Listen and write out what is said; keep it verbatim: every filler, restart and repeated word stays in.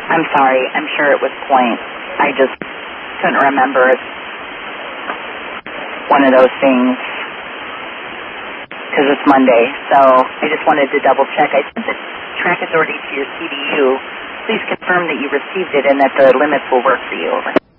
I'm sorry. I'm sure it was point. I just couldn't remember. It's one of those things because it's Monday. So I just wanted to double check. I sent the track authority to your C D U. Please confirm that you received it and that the limits will work for you. Over.